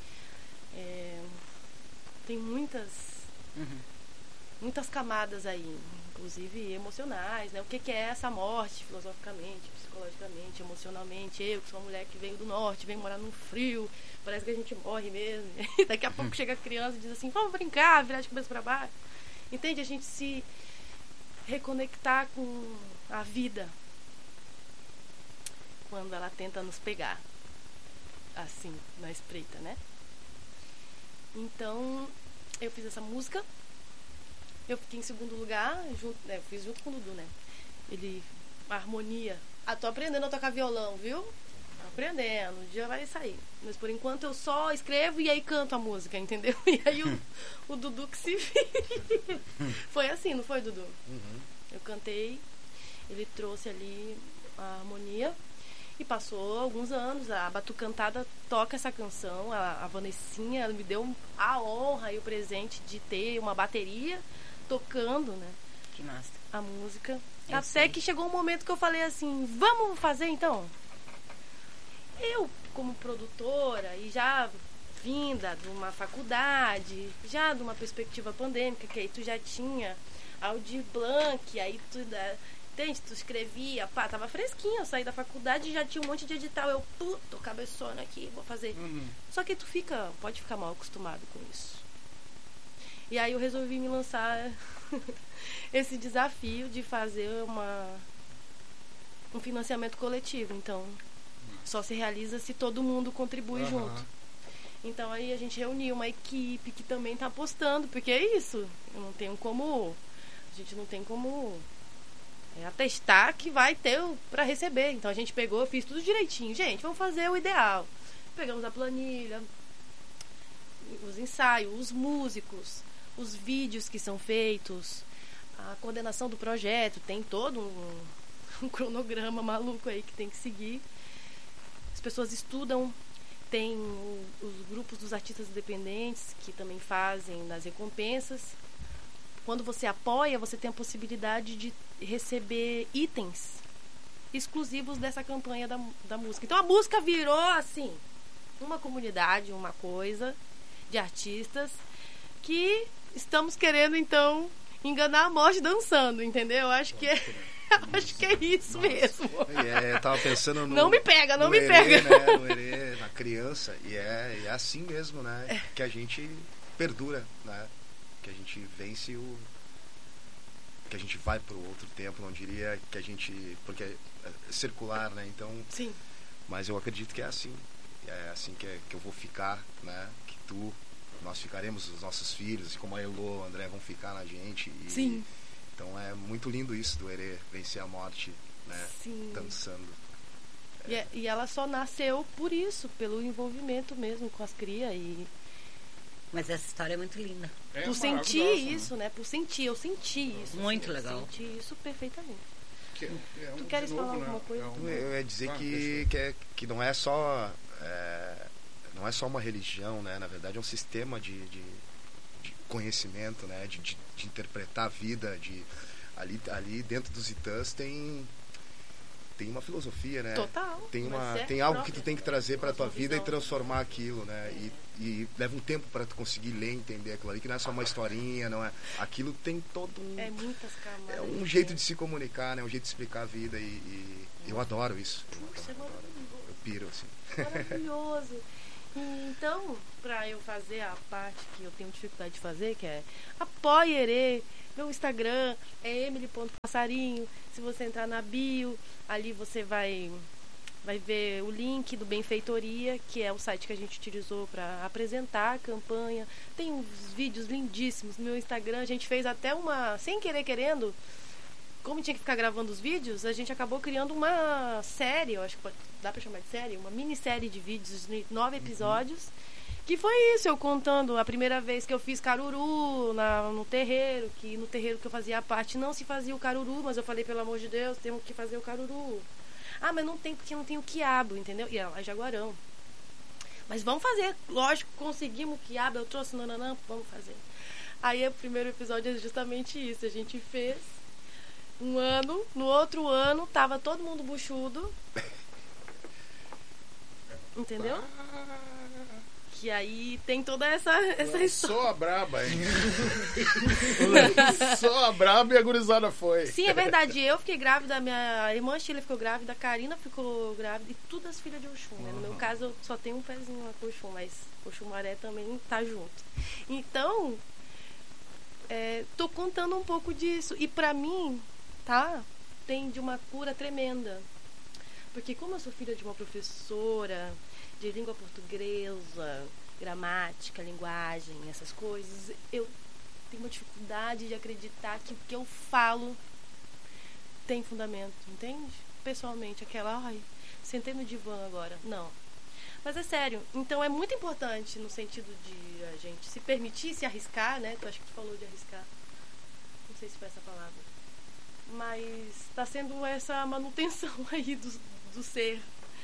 Tem muitas camadas aí, inclusive emocionais, né? O que é essa morte, filosoficamente, psicologicamente, emocionalmente. Eu, que sou uma mulher que veio do norte, venho morar no frio, parece que a gente morre mesmo. E daqui a pouco chega a criança e diz assim, vamos brincar, virar de cabeça para baixo. Entende? A gente se reconectar com a vida quando ela tenta nos pegar assim, na espreita, né? Então eu fiz essa música, eu fiquei em segundo lugar, eu fiz junto com o Dudu, né? A harmonia. Tô aprendendo a tocar violão, viu? Tô aprendendo, um dia vai sair. Mas por enquanto eu só escrevo e aí canto a música, entendeu? E aí o Dudu que se vire. Foi assim, não foi, Dudu? Eu cantei, ele trouxe ali a harmonia. E passou alguns anos, a Batucantada toca essa canção, a Vanessinha, ela me deu a honra e o presente de ter uma bateria tocando, né? Que massa. A música. Até que chegou um momento que eu falei assim, vamos fazer então? Eu, como produtora, e já vinda de uma faculdade, já de uma perspectiva pandêmica, que aí tu já tinha Aldir Blanc, aí tu... Tu escrevia, tava fresquinho, eu saí da faculdade e já tinha um monte de edital. Eu, tô cabeçona aqui, vou fazer. Só que tu pode ficar mal acostumado com isso. E aí eu resolvi me lançar esse desafio de fazer um financiamento coletivo. Então, só se realiza se todo mundo contribui junto. Então aí a gente reuniu uma equipe que também tá apostando, porque é isso. A gente não tem como atestar que vai ter para receber. Então a gente pegou, fiz tudo direitinho. Gente, vamos fazer o ideal. Pegamos a planilha, os ensaios, os músicos, os vídeos que são feitos, a coordenação do projeto, tem todo um cronograma maluco aí que tem que seguir. As pessoas estudam, tem os grupos dos artistas independentes que também fazem nas recompensas. Quando você apoia, você tem a possibilidade de receber itens exclusivos dessa campanha da música. Então a música virou assim, uma comunidade, uma coisa de artistas que estamos querendo então enganar a morte dançando, entendeu? Acho que é isso mesmo. Eu tava pensando no... Não me pega. Né? No Herê, na criança. E é assim mesmo, né? Que a gente perdura, né? Que a gente vence que a gente vai para o outro tempo, não diria que a gente... Porque é circular, né? Então... Sim. Mas eu acredito que é assim. É assim que eu vou ficar, né? Que nós ficaremos, os nossos filhos, como a Elô, o André vão ficar na gente. Sim. Então é muito lindo isso do Herê, vencer a morte, né? Sim. Dançando. E ela só nasceu por isso, pelo envolvimento mesmo com as crias Mas essa história é muito linda. Por sentir isso, né? Eu senti isso. Muito legal. Eu senti isso perfeitamente. Tu queres falar alguma coisa? Eu ia dizer que não é só uma religião, né? Na verdade é um sistema de conhecimento, né? De interpretar a vida. Ali dentro dos Itãs tem tem uma filosofia, né? Total. Tem algo que tu tem que trazer para tua vida e transformar aquilo, né? E leva um tempo para tu conseguir ler, entender aquilo ali, que não é só uma historinha, não é? Aquilo tem todo um... muitas camadas. É um jeito de se comunicar, né? Um jeito de explicar a vida e eu adoro isso. Isso é maravilhoso. Eu piro, assim. Maravilhoso. Então, para eu fazer a parte que eu tenho dificuldade de fazer, que é Apoie Herê, meu Instagram é emily.passarinho. Se você entrar na bio, ali você vai ver o link do Benfeitoria, que é o site que a gente utilizou para apresentar a campanha. Tem uns vídeos lindíssimos no meu Instagram. A gente fez até sem querer querendo, como tinha que ficar gravando os vídeos, a gente acabou criando uma série, eu acho que dá pra chamar de série, uma minissérie de vídeos de 9 episódios, que foi isso, eu contando a primeira vez que eu fiz caruru no terreiro, que no terreiro que eu fazia parte não se fazia o caruru, mas eu falei, pelo amor de Deus, temos que fazer o caruru. Ah, mas não tem, porque não tem o quiabo, entendeu? E é jaguarão. Mas vamos fazer, lógico, conseguimos o quiabo, eu trouxe nananã, vamos fazer. Aí o primeiro episódio é justamente isso, a gente fez um ano, no outro ano tava todo mundo buchudo, entendeu? Que aí tem toda essa história. Sou a braba, hein? Sou a braba e a gurizada foi. Sim, é verdade. Eu fiquei grávida, minha irmã Sheila ficou grávida, a Karina ficou grávida e tudo as filhas de Oxum, né? No meu caso, eu só tenho um pezinho lá com Oxum, mas Oxumaré também tá junto. Então, tô contando um pouco disso. E pra mim, tem de uma cura tremenda. Porque como eu sou filha de uma professora de língua portuguesa, gramática, linguagem, essas coisas, eu tenho uma dificuldade de acreditar que o que eu falo tem fundamento, entende? Pessoalmente, sentei no divã agora. Não. Mas é sério. Então é muito importante no sentido de a gente se permitir, se arriscar, né? Eu acho que tu falou de arriscar. Não sei se foi essa palavra. Mas está sendo essa manutenção aí do ser.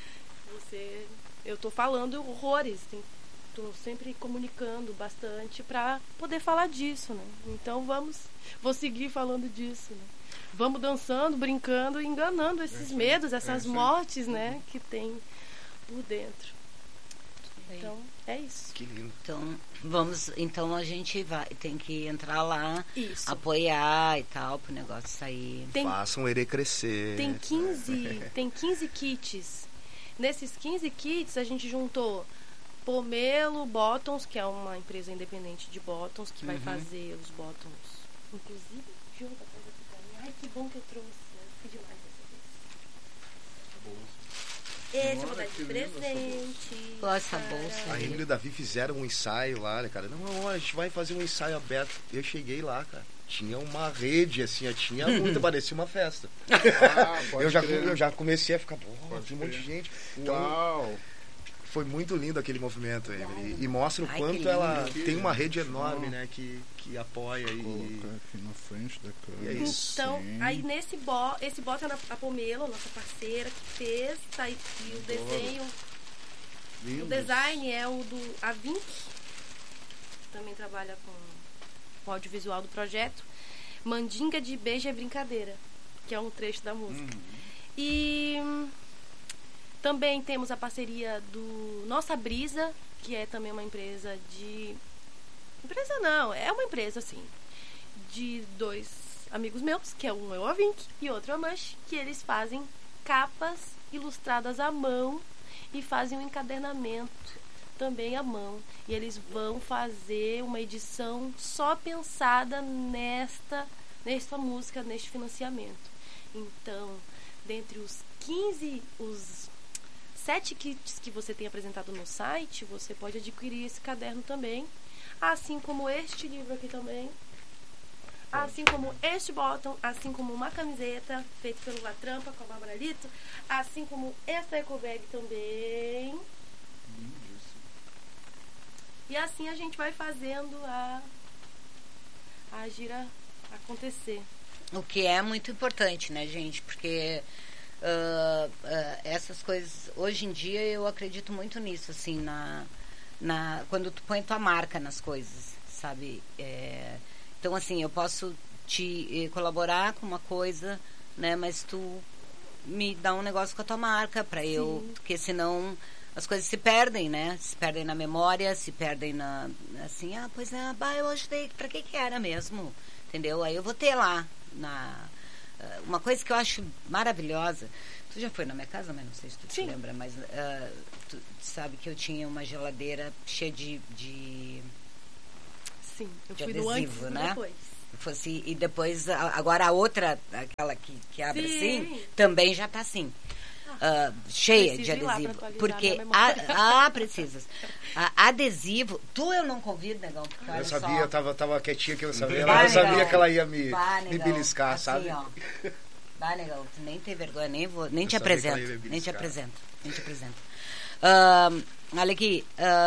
Eu tô falando horrores, tô sempre comunicando bastante para poder falar disso, né? Então vou seguir falando disso, né? Vamos dançando, brincando, enganando esses medos, essas mortes, né, que tem por dentro. Então, é isso. Que lindo. Então a gente tem que entrar lá, apoiar e tal, pro negócio sair. Façam o Herê crescer. Tem 15 kits. Nesses 15 kits a gente juntou Pomelo Bottoms, que é uma empresa independente de bottoms, que vai fazer os bottoms, inclusive junto atrás aqui pra mim. Ai, que bom que eu trouxe. Eu fui demais dessa vez. Esse eu vou dar de presente. Nossa, bolsa. A Emily e o Davi fizeram um ensaio lá, né, cara? Não, a gente vai fazer um ensaio aberto. Eu cheguei lá, cara. Tinha uma rede, assim, tinha muita, parecia uma festa. Eu já comecei a ficar, tinha um monte de gente. Então, foi muito lindo aquele movimento, Emily. E mostra o quanto ela tem uma rede enorme, né, que apoia e colocar aqui na frente da câmera. É isso. Então, aí esse bota é a Pomelo, nossa parceira, que fez, tá, e o desenho, o design é o do Avink, que também trabalha com o audiovisual do projeto. Mandinga de Beijo é Brincadeira, que é um trecho da música. E também temos a parceria do Nossa Brisa, que é também uma empresa é uma empresa assim, de 2 amigos meus, que é um é o Avink e outro é o Mush, que eles fazem capas ilustradas à mão e fazem um encadernamento também à mão. E eles vão fazer uma edição só pensada nesta música, neste financiamento. Então, dentre os 7 kits que você tem apresentado no site, você pode adquirir esse caderno também, assim como este livro aqui também, assim como este bottom, assim como uma camiseta feita pelo Latrampa com a Bárbara Lito, assim como esta ecobag também. E assim a gente vai fazendo a gira acontecer. O que é muito importante, né, gente? Porque essas coisas, hoje em dia eu acredito muito nisso, assim, quando tu põe tua marca nas coisas, sabe? Então, assim, eu posso te colaborar com uma coisa, né, mas tu me dá um negócio com a tua marca, para eu, porque senão as coisas se perdem, né? Se perdem na memória, se perdem na, assim, pois é, eu ajudei, para que era mesmo, entendeu? Aí eu vou ter lá, uma coisa que eu acho maravilhosa, tu já foi na minha casa, mas não sei se tu te lembra, mas tu sabe que eu tinha uma geladeira cheia de Sim, eu de fui adesivo, no antes e né? depois. E depois, agora a outra, aquela que abre assim, também já está assim. Cheia de adesivo. Porque precisas. Adesivo, eu não convido, negão. Porque Eu sabia, só, eu tava quietinha que eu sabia. Eu sabia que ela ia me beliscar, assim, sabe? Ó. Negão, tu nem tem vergonha, nem te sabia que apresento. ela ia me Nem te beliscar. apresento. Olha aqui.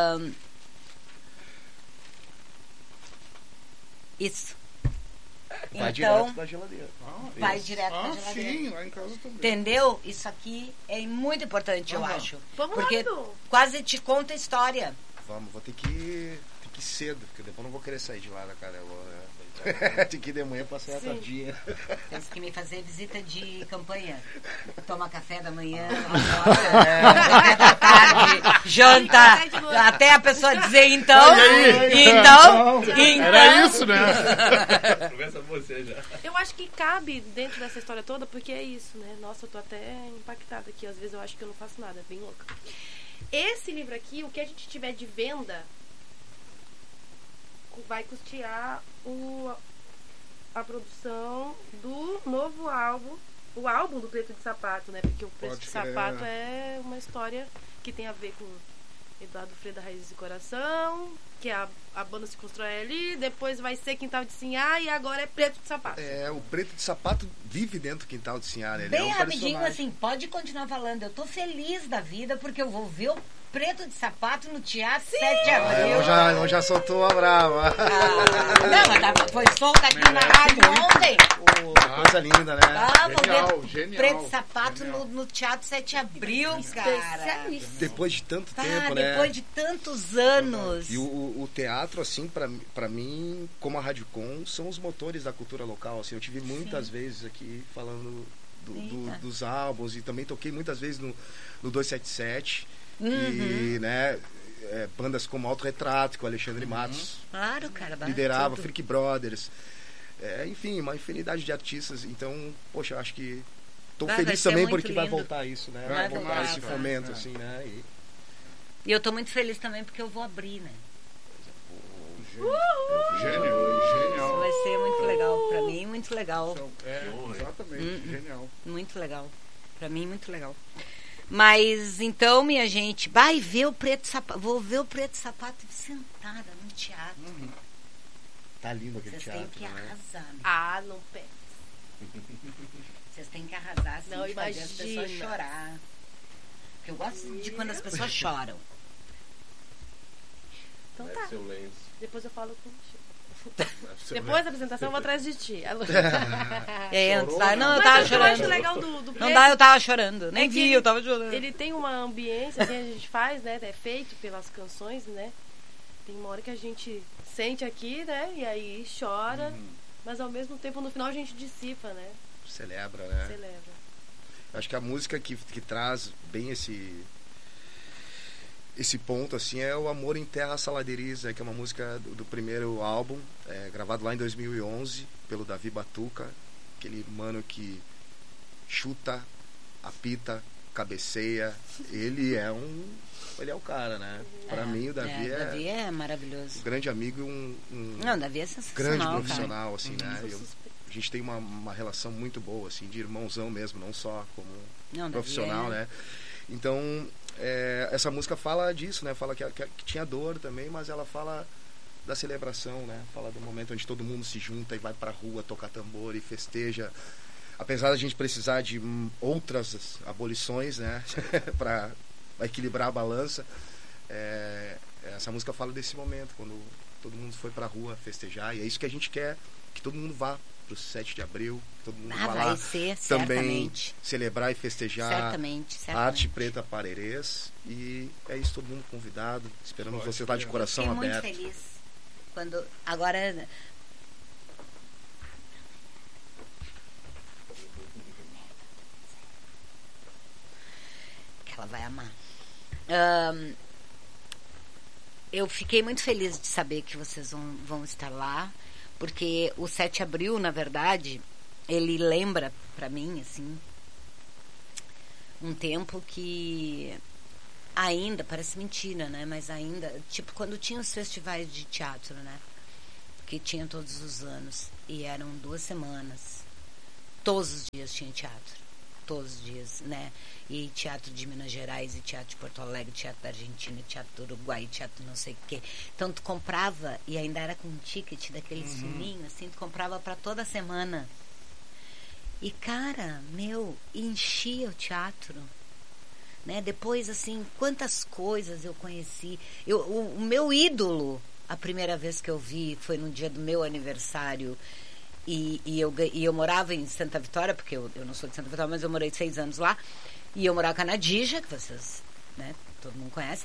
Isso. Vai Então, direto pra geladeira. Vai direto pra geladeira. Sim, lá em casa também. Entendeu? Isso aqui é muito importante, eu acho. Vamos porque lá, quase te conta a história. Vou ter que ir cedo, porque depois eu não vou querer sair de lá da cara. Tem que ir de manhã pra sair a tardinha. Tem que me fazer visita de campanha. Toma café da manhã, café É. da tarde, janta, até a pessoa dizer então. Era isso, né? Começa você já. Eu acho que cabe dentro dessa história toda, porque é isso, né? Nossa, eu tô até impactada aqui. Às vezes eu acho que eu não faço nada, é bem louca. Esse livro aqui, o que a gente tiver de venda, vai custear a produção do novo álbum, o álbum do Preto de Sapato, né? Porque o Preto de Sapato é uma história que tem a ver com Eduardo Freda, Raízes e Coração, que a banda se constrói ali, depois vai ser Quintal de Sinhá e agora é Preto de Sapato. O Preto de Sapato vive dentro do Quintal de Sinhá, né? Bem rapidinho, assim, pode continuar falando. Eu tô feliz da vida porque eu vou ver o Preto de Sapato no Teatro 7 de Abril. Eu já soltou a brava. Não, foi solta aqui na rádio ontem. Coisa linda, né? Vou ver Preto de Sapato no Teatro 7 de Abril, cara. Depois de tanto tempo, né? Depois de tantos anos. E o teatro, assim, pra mim, como a Rádio Com, são os motores da cultura local. Assim, eu tive muitas vezes aqui falando dos álbuns e também toquei muitas vezes no 277. E, né, bandas como Autorretrato, com o Alexandre Matos. Claro, cara. Liderava, Freak Brothers. Enfim, uma infinidade de artistas. Então, poxa, eu acho que tô feliz também porque vai voltar isso, né? Vai voltar esse fomento, assim, né? E eu tô muito feliz também porque eu vou abrir, né? Genial. Vai ser muito legal. Pra mim, muito legal. Exatamente, genial. Muito legal. Pra mim, muito legal. Mas então, minha gente, vai ver o Preto de Sapato. Vou ver o Preto de Sapato sentada no teatro. Tá lindo aquele teatro. Vocês têm que arrasar. Não pega. Vocês têm que arrasar, assim, não, de fazer as pessoas chorar. Porque eu gosto de quando as pessoas choram. Então tá. Silêncio. Depois eu falo com o Depois da apresentação eu vou atrás de ti. Não, eu tava chorando. Eu acho legal do não dá, eu tava chorando. Nem vi, eu tava chorando. Ele tem uma ambiência, assim, a gente faz, né? É feito pelas canções, né? Tem uma hora que a gente sente aqui, né? E aí chora, mas ao mesmo tempo no final a gente dissipa, né? Celebra, né? Celebra. Eu acho que a música que traz bem esse ponto, assim, é o Amor em Terra Saladeriza, que é uma música do primeiro álbum, gravado lá em 2011 pelo Davi Batuca, aquele mano que chuta, apita, cabeceia. Ele é o cara, né? Pra mim o Davi Davi é maravilhoso. Um grande amigo, Não, Davi é sensacional, grande profissional, cara. assim, né? A gente tem uma relação muito boa, assim, de irmãozão mesmo, não só como profissional, né? Então, essa música fala disso, né? Fala que tinha dor também, mas ela fala da celebração, né? Fala do momento onde todo mundo se junta e vai pra rua tocar tambor e festeja. Apesar da gente precisar de outras abolições, né? Pra equilibrar a balança, essa música fala desse momento, quando todo mundo foi pra rua festejar. E é isso que a gente quer, que todo mundo vá pro 7 de abril, todo mundo vá lá ser, também celebrar e festejar certamente. a Arte Preta Parerês. E é isso, todo mundo convidado. Esperamos você estar de coração aberto. Muito feliz quando agora vai amar. Eu fiquei muito feliz de saber que vocês vão estar lá, porque o 7 de abril, na verdade, ele lembra para mim, assim, um tempo que ainda, parece mentira, né? Mas ainda, tipo, quando tinha os festivais de teatro, né? Que tinha todos os anos, e eram 2 semanas. Todos os dias tinha teatro. Todos os dias, né? E teatro de Minas Gerais, e teatro de Porto Alegre, teatro da Argentina, teatro do Uruguai, teatro não sei o quê. Então tu comprava, e ainda era com um ticket daqueles fininhos, assim, tu comprava para toda semana. E, cara, enchia o teatro. Né? Depois, assim, quantas coisas eu conheci. O meu ídolo, a primeira vez que eu vi, foi no dia do meu aniversário. E eu morava em Santa Vitória, porque eu não sou de Santa Vitória, mas eu morei 6 anos lá. E eu morava com a Nadija, que vocês, né, todo mundo conhece.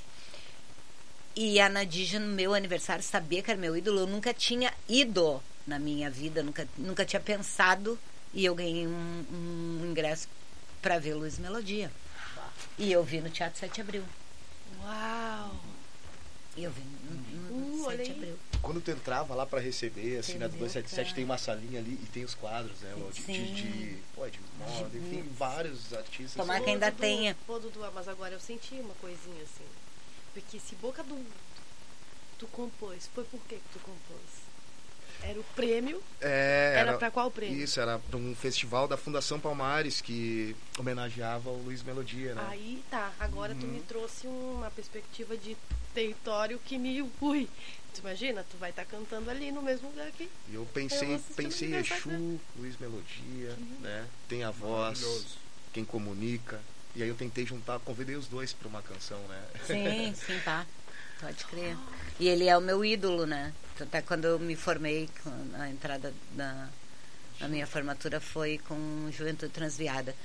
E a Nadija, no meu aniversário, sabia que era meu ídolo. Eu nunca tinha ido na minha vida, nunca tinha pensado. E eu ganhei um ingresso para ver Luiz Melodia. E eu vi no Teatro 7 de Abril. Uau! E eu vi no 7 de Abril. Quando tu entrava lá pra receber, assim, na 277 tem uma salinha ali e tem os quadros, né? De moda, enfim, vários artistas. Tomara que ainda tenha. Pô, Dudu, mas agora eu senti uma coisinha assim. Porque se Boca do tu compôs, foi por que tu compôs? Era o prêmio? Era pra qual prêmio? Isso, era pra um festival da Fundação Palmares que homenageava o Luiz Melodia, né? Aí tá, agora tu me trouxe uma perspectiva de território que me... Ui, tu imagina, tu vai estar cantando ali no mesmo lugar aqui. E eu pensei Exu, Luiz Melodia, né? Tem a voz, quem comunica. E aí eu tentei convidei os dois pra uma canção, né? Sim, tá. Pode crer. E ele é o meu ídolo, né? Até quando eu me formei, a entrada na minha formatura foi com Juventude Transviada.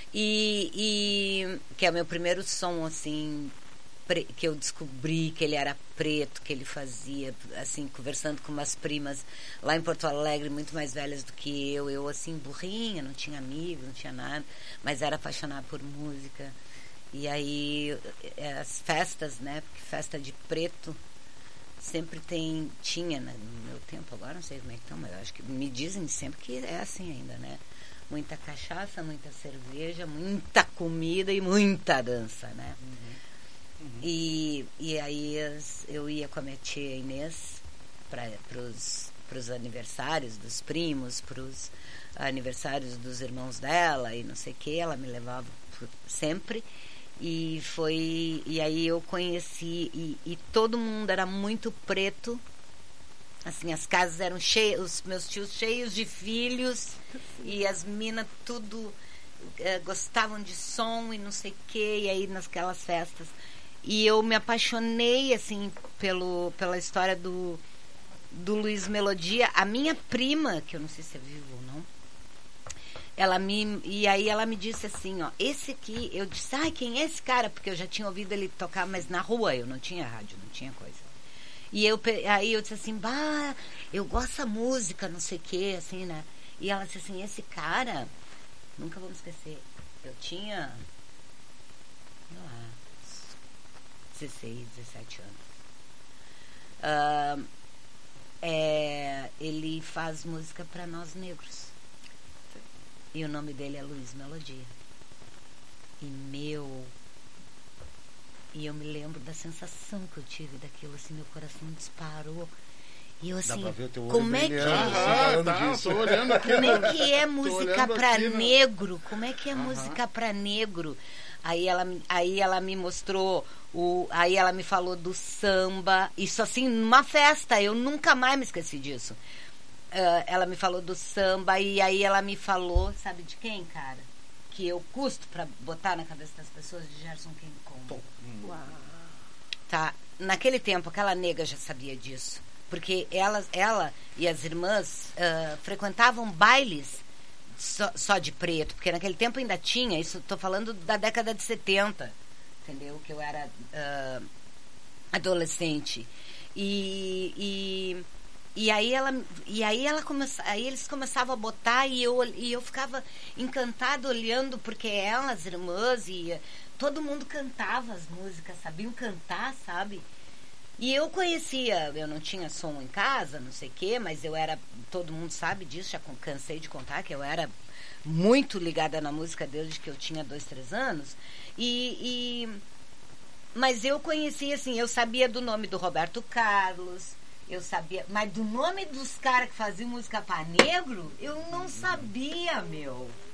E que é o meu primeiro som, assim, que eu descobri que ele era preto, que ele fazia, assim, conversando com umas primas lá em Porto Alegre, muito mais velhas do que eu, assim, burrinha, não tinha amigos, não tinha nada, mas era apaixonada por música. E aí, as festas, né, porque festa de preto sempre tinha, né, no meu tempo, agora não sei como é que estão, mas eu acho que me dizem sempre que é assim ainda, né? Muita cachaça, muita cerveja, muita comida e muita dança, né? E aí eu ia com a minha tia Inês para os aniversários dos primos, para os aniversários dos irmãos dela e não sei o que, ela me levava sempre. E aí eu conheci e todo mundo era muito preto, assim, as casas eram cheias, os meus tios cheios de filhos e as minas tudo gostavam de som e não sei o que, e aí nasquelas festas e eu me apaixonei, assim, pela história do Luiz Melodia. A minha prima, que eu não sei se é vivo ou não, e aí ela me disse assim, ó, esse aqui, eu disse, quem é esse cara? Porque eu já tinha ouvido ele tocar, mas na rua, eu não tinha rádio, não tinha coisa. E aí eu disse assim, eu gosto dessa música, não sei o que, assim, né? E ela disse assim, esse cara, nunca vou me esquecer, eu tinha, sei lá, 16, 17 anos. Ele faz música para nós negros. E o nome dele é Luiz Melodia. E eu me lembro da sensação que eu tive daquilo, assim, meu coração disparou. E eu assim, como é que tô olhando aqui, como é que é música para negro? Como é que é música para negro? Aí ela me mostrou aí ela me falou do samba, isso assim, numa festa, eu nunca mais me esqueci disso. Ela me falou do samba e aí ela me falou, sabe de quem, cara? Que eu custo pra botar na cabeça das pessoas, de Gerson King Kong. Tá, naquele tempo aquela nega já sabia disso, porque ela e as irmãs frequentavam bailes só de preto, porque naquele tempo ainda tinha, isso tô falando da década de 70, entendeu? Que eu era adolescente. E E aí eles começavam a botar e eu ficava encantada olhando, porque elas, irmãs, e todo mundo cantava as músicas, sabiam cantar, sabe? E eu conhecia, eu não tinha som em casa, não sei o quê, mas eu era, todo mundo sabe disso, já cansei de contar que eu era muito ligada na música desde que eu tinha 2, 3 anos. Mas eu conhecia, assim, eu sabia do nome do Roberto Carlos, eu sabia, mas do nome dos caras que faziam música para negro, eu não sabia, meu.